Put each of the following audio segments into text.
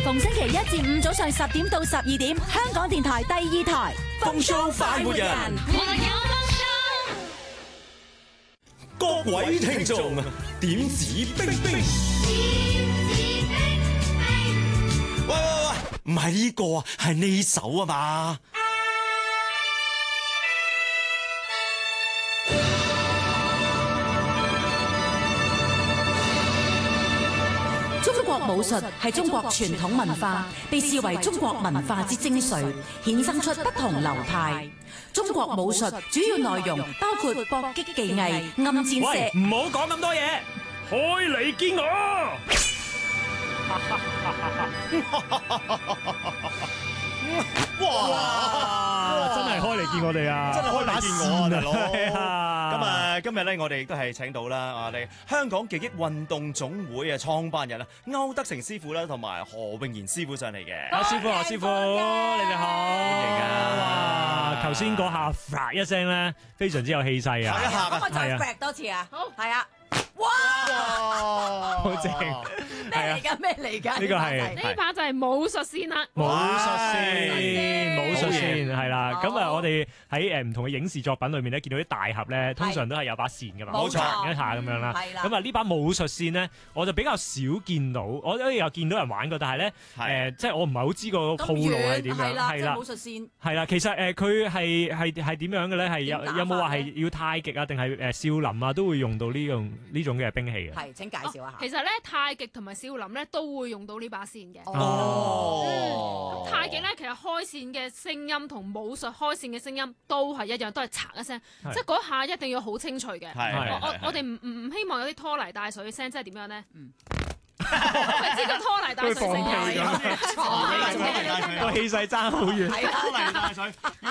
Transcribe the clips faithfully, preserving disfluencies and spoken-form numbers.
逢星期一至五早上十點到十二點，香港電台第二台風騷快活人，各位聽眾點指兵兵。喂喂喂，唔係呢個啊，係呢首啊嘛。 中國武術係中國傳統文化，被視為中國文化之精髓，衍生出不同流派。中國武術主要內容包括搏擊技藝、暗箭射。 喂，唔好講咁多嘢，開嚟見我！哇！真係開嚟見我哋啊！ 真係開嚟見我啊，大佬！咁啊， 啊，今日咧，我哋亦都係請到啦，我哋香港技擊運動總會嘅創辦人啊，歐德成師傅啦，同埋何永賢師傅上嚟嘅。 阿師傅，阿師傅，你哋好！ 歡迎啊！ 哇！頭先嗰下噠一聲咧，非常之有氣勢啊！ 一下可唔可以再噠多次啊？好，係啊！哇！ 好正！ 咩嚟㗎？咩嚟㗎？ 呢個係呢把就係武術線啦， 武術線，武術線係啦。咁啊，我哋喺誒唔同嘅影視作品裏面咧，見到啲大俠咧，通常都係有把線㗎嘛， 冇錯， 彈一下咁樣啦。咁啊，呢把武術線咧，我就比較少見到。我都有見到人玩過，但係咧誒，即係我唔係好知個套路係點樣。 係啦，武術線係啦，其實誒佢係係係點樣嘅咧？係有有冇話係要太極啊，定係誒少林啊，都會用到呢樣呢種嘅兵器嘅？ 係，請介紹一下。 其實咧，太極同埋少林咧都會用到呢把線嘅。 哦。 咁太極咧，其實開線嘅聲音同武術開線嘅聲音都係一樣，都係嚓一聲，即係嗰下一定要好清脆嘅。我我我哋唔唔唔希望有啲拖泥帶水嘅聲，即係點樣咧？嗯。係知道拖泥帶水聲音。 個氣勢爭好遠。 係啊， 拖泥帶水。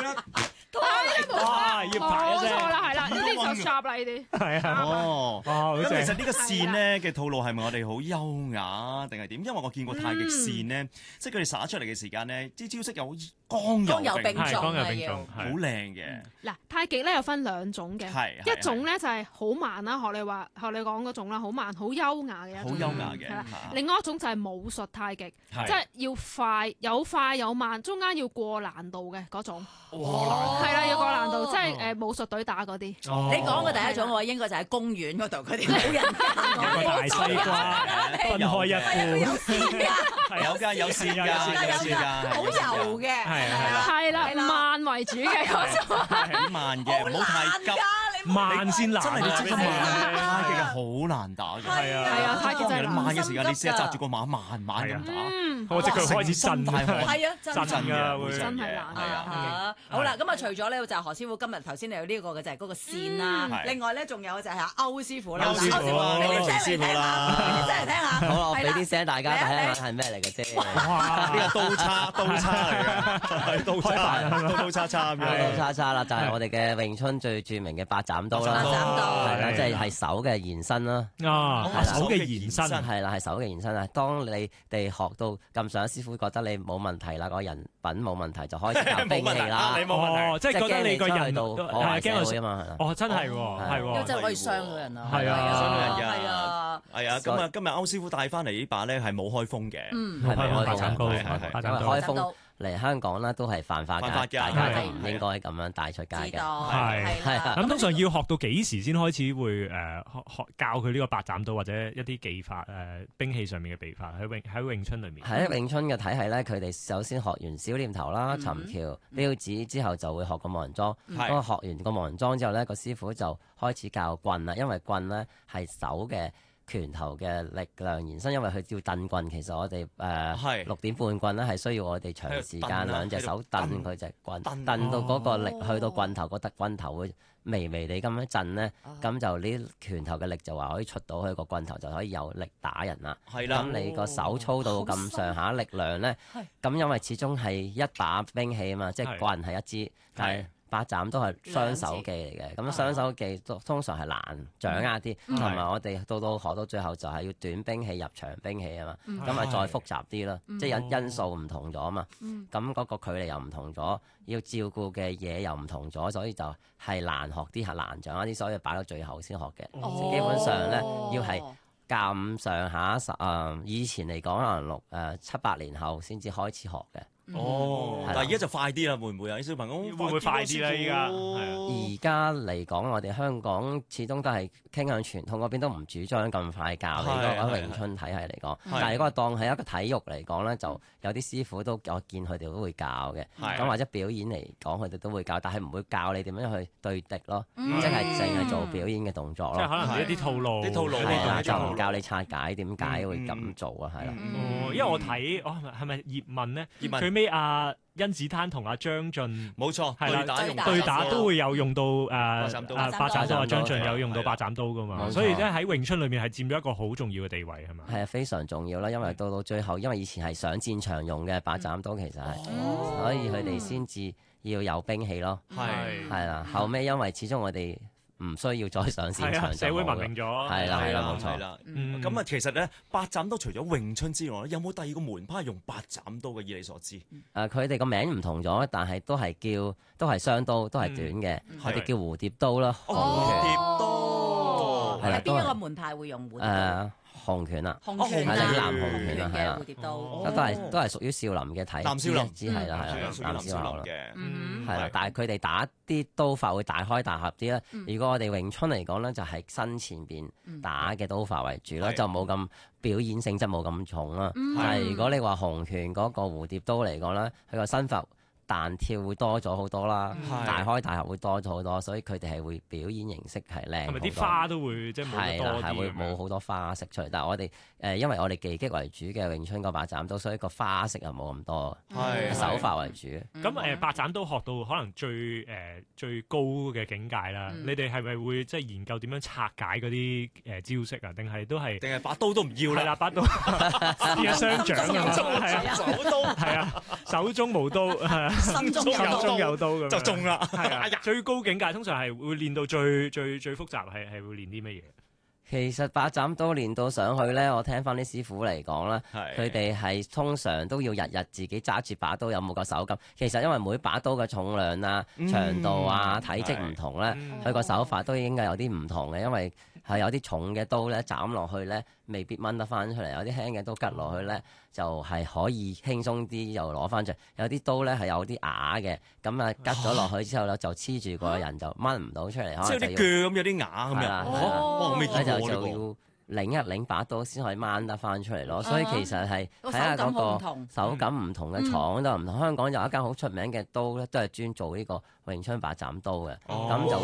哇！要排一聲。 冇錯啦，係啦，呢啲就 sharp 啦，呢啲。 係啊。 哦。 哇！ 咁其實呢個線咧嘅套路係咪我哋好優雅定係點？因為我見過太極線咧，即係佢哋耍出嚟嘅時間咧，啲招式又好剛柔並重，剛柔並重， 好靚嘅。 嗱，太極咧有分兩種嘅，一種咧就係好慢啦，學你話學你講嗰種啦，好慢好優雅嘅一種。 好優雅嘅。 係啦，另外一種就係武術太極，即係要快，有快有慢，中間要過難度嘅嗰種。 哇！ 係啦，要過難度，即係誒武術隊打嗰啲。 你講嘅第一種嘅話，應該就喺公園嗰度，佢哋冇人一個大西瓜分開一半， 有線㗎， 有㗎，有線㗎，有線㗎， 好柔嘅， 係啊， 係啦，慢為主嘅嗰種， 係慢嘅，唔好太急。 慢先難， 真係你知唔知太極係好難打嘅， 係啊， 係啊，太極真係慢嘅時間，你試下紮住個馬慢慢咁打， 我隻腳開始震， 係啊， 震㗎會， 真係難啊！好啦，咁啊，除咗咧就係何師傅今日頭先你有呢個嘅就係嗰個線啦，另外咧仲有就係阿歐師傅啦， 歐師傅， 俾啲聲嚟聽下，俾啲聲嚟聽下， 好啦，我俾啲聲大家睇下係咩嚟嘅啫。 哇！呢個刀叉，刀叉嚟嘅，係刀叉，刀刀叉叉咁樣， 刀叉叉啦，就係我哋嘅詠春最著名嘅八斬刀啦， 八斬刀係啦，即係係手嘅延伸啦。 啊，手嘅延伸係啦，係手嘅延伸啊！當你哋學到咁上下，師傅覺得你冇問題啦，個人品冇問題，就開始教兵器啦。 你冇問題， 即係覺得你個人到係驚社會啊嘛。 哦，真係喎，係喎， 真係可以傷到人啊！ 係啊， 傷到人㗎， 係啊， 係啊。咁啊，今日歐師傅帶翻嚟呢把咧係冇開封嘅， 嗯， 係咪八斬刀，八斬刀開封嚟香港啦，都係犯法㗎，大家都唔應該咁樣帶出街嘅。 係係啊。咁通常要學到幾時先開始會誒學學教佢呢個八斬刀或者一啲技法誒兵器上面嘅技法喺詠喺詠春裏面？ 喺詠春嘅體系咧，佢哋首先學完小念頭啦、尋橋、標指之後，就會學個木人樁。咁學完個木人樁之後咧，個師傅就開始教棍啦，因為棍咧係手嘅拳頭嘅力量延伸，因為佢要蹬棍，其實我哋誒六點半棍咧係需要我哋長時間兩隻手蹬佢隻棍，蹬到嗰個力去到棍頭，嗰得棍頭會微微地咁樣震咧，咁就呢拳頭嘅力就話可以出到去個棍頭，就可以有力打人啦。 係啦， 咁你個手操到咁上下力量咧，咁因為始終係一把兵器啊嘛，即係棍係一支，但係八斬都係雙手技嚟嘅，咁雙手技通常係難掌握啲，同埋我哋到到學到最後就係要短兵器入長兵器啊嘛，咁咪再複雜啲咯，即係因因素唔同咗啊嘛，咁嗰個距離又唔同咗，要照顧嘅嘢又唔同咗，所以就係難學啲，係難掌握啲，所以擺到最後先學嘅。基本上咧，要係咁上下十誒，以前嚟講可能六誒七八年後先至開始學嘅。 哦，但係而家就快啲啦，會唔會啊？啲小朋友會唔會快啲咧？依家而家嚟講，我哋香港始終都係傾向傳統嗰邊，都唔主張咁快教你嗰個詠春體系嚟講。但係如果當係一個體育嚟講咧，就有啲師傅都我見佢哋都會教嘅。咁或者表演嚟講，佢哋都會教，但係唔會教你點樣去對敵咯，即係淨係做表演嘅動作咯。 即係可能一啲套路， 啲套路係啦，就唔教你拆解點解會咁做啊？係啦。 哦，因為我睇哦係咪葉問咧？ 葉問最尾阿甄子丹同阿張晉， 冇錯， 係啦，對打都會有用到誒誒八斬刀啊，張晉有用到八斬刀噶嘛，所以咧喺詠春裏面係佔咗一個好重要嘅地位係嘛？ 係啊，非常重要啦，因為到到最後，因為以前係上戰場用嘅八斬刀，其實係，所以佢哋先至要有兵器咯。 係係啦，後尾因為始終我哋唔需要再上戰場， 社會文明咗， 係啦係啦冇錯啦。咁啊，其實咧八斬刀除咗詠春之外，有冇第二個門派用八斬刀嘅？以你所知， 誒佢哋個名唔同咗，但係都係叫都係雙刀，都係短嘅，佢哋叫蝴蝶刀啦。 蝴蝶刀係邊一個門派會用蝴蝶刀？ 洪拳啊， 洪拳係南洪拳啊，係啦， 蝴蝶刀都係都係屬於少林嘅體， 南少林只係啦，係啦，南少林嘅， 係啦，但係佢哋打啲刀法會大開大合啲啦。如果我哋詠春嚟講咧，就係身前邊打嘅刀法為主啦，就冇咁表演性質冇咁重啦。但係如果你話洪拳嗰個蝴蝶刀嚟講咧，佢個身法彈跳會多咗好多啦，大開大合會多咗好多，所以佢哋係會表演形式係靚。 係咪啲花都會即係冇咁多啲？ 係會冇好多花式出嚟，但係我哋誒因為我哋技擊為主嘅詠春嗰把斬刀，所以個花式又冇咁多，係手法為主。 咁誒八斬刀學到可能最誒最高嘅境界啦，你哋係咪會即係研究點樣拆解嗰啲誒招式啊？定係都係定係把刀都唔要啦？ 把刀變咗雙掌㗎嘛？係啊， 手刀係啊，手中無刀係心中有刀咁就中啦， 係啊！最高境界通常係會練到最最最複雜，係係會練啲乜嘢？ 其實八斬刀練到上去咧，我聽翻啲師傅嚟講啦，佢哋係通常都要日日自己揸住把刀，有冇個手感。其實因為每把刀嘅重量啊、長度啊、體積唔同咧，佢個手法都應該有啲唔同嘅，因為係有啲重嘅刀咧斬落去咧，未必掹得翻出嚟；有啲輕嘅刀拮落去咧，就係可以輕鬆啲又攞翻出嚟。有啲刀咧係有啲瓦嘅，咁啊拮咗落去之後咧就黐住個人就掹唔到出嚟，可能就要即係啲鋸咁有啲瓦咁樣。 哦， 我未見過就要擰一擰把刀先可以掹得翻出嚟咯。所以其實係睇下嗰個手感唔同嘅廠都唔同。香港有一間好出名嘅刀咧，都係專做呢個詠春八斬刀嘅，咁就